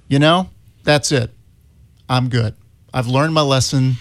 that's it. I'm good. I've learned my lesson.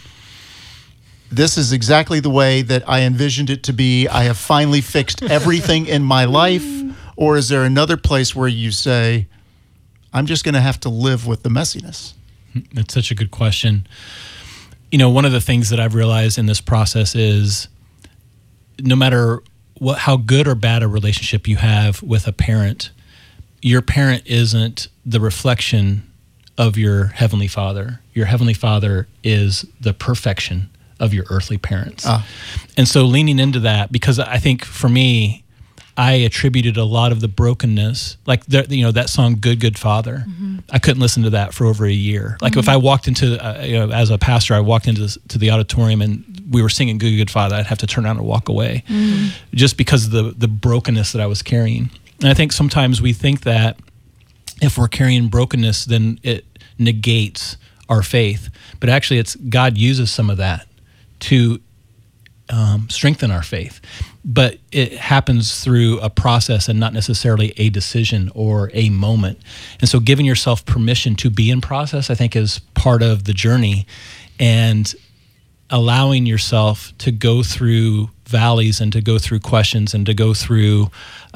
This is exactly the way that I envisioned it to be. I have finally fixed everything in my life. Or is there another place where you say, I'm just going to have to live with the messiness? That's such a good question. One of the things that I've realized in this process is no matter how good or bad a relationship you have with a parent, your parent isn't the reflection of your Heavenly Father. Your Heavenly Father is the perfection of your earthly parents. And so leaning into that, because I think for me, I attributed a lot of the brokenness, like that song "Good Good Father." Mm-hmm. I couldn't listen to that for over a year. Like if I walked into, as a pastor, I walked into the auditorium and we were singing "Good Good Father," I'd have to turn around and walk away, just because of the brokenness that I was carrying. And I think sometimes we think that if we're carrying brokenness, then it negates our faith. But actually, it's God uses some of that to strengthen our faith. But it happens through a process and not necessarily a decision or a moment. And so giving yourself permission to be in process, I think, is part of the journey, and allowing yourself to go through valleys and to go through questions and to go through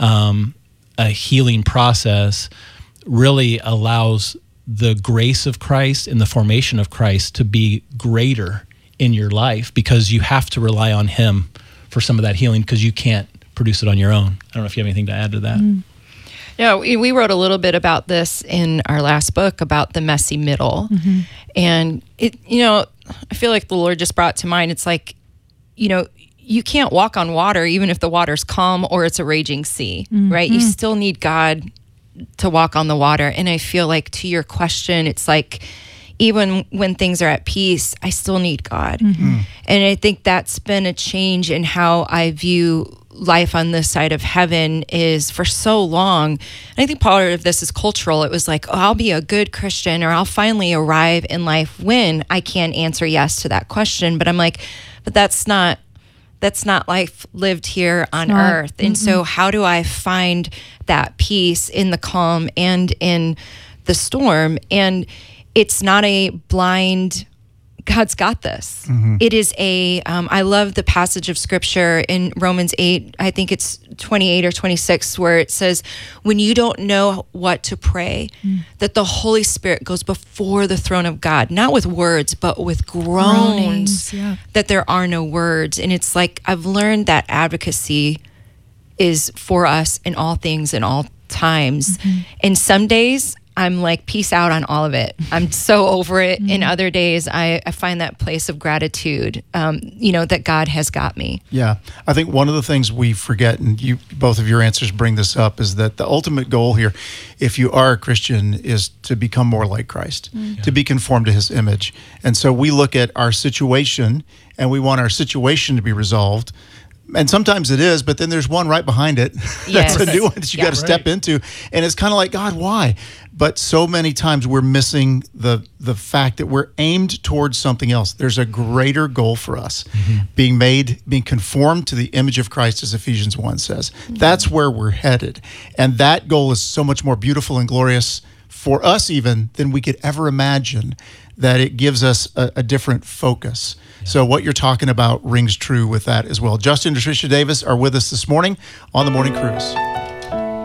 a healing process really allows the grace of Christ and the formation of Christ to be greater in your life, because you have to rely on Him for some of that healing, because you can't produce it on your own. I don't know if you have anything to add to that. Yeah, we wrote a little bit about this in our last book about the messy middle. And it, I feel like the Lord just brought to mind, it's like, you can't walk on water even if the water's calm or it's a raging sea, right? You still need God to walk on the water. And I feel like, to your question, it's like, even when things are at peace, I still need God. And I think that's been a change in how I view life on this side of heaven. Is for so long, and I think part of this is cultural. It was like, I'll be a good Christian, or I'll finally arrive in life when I can answer yes to that question. But I'm like, but that's not life lived here on earth. And so how do I find that peace in the calm and in the storm? And it's not a blind, God's got this. It is I love the passage of scripture in Romans 8, I think it's 28 or 26, where it says, when you don't know what to pray, that the Holy Spirit goes before the throne of God, not with words, but with groans, that there are no words. And it's like, I've learned that advocacy is for us in all things, in all times. And some days, I'm like, peace out on all of it. I'm so over it. In other days, I find that place of gratitude, that God has got me. Yeah. I think one of the things we forget, and both of your answers bring this up, is that the ultimate goal here, if you are a Christian, is to become more like Christ, to be conformed to His image. And so we look at our situation, and we want our situation to be resolved. And sometimes it is, but then there's one right behind it. That's a new one that you got to step into. And it's kind of like, God, why? But so many times we're missing the fact that we're aimed towards something else. There's a greater goal for us, being conformed to the image of Christ, as Ephesians 1 says. That's where we're headed. And that goal is so much more beautiful and glorious for us even than we could ever imagine, that it gives us a different focus. So what you're talking about rings true with that as well. Justin and Tricia Davis are with us this morning on The Morning Cruise.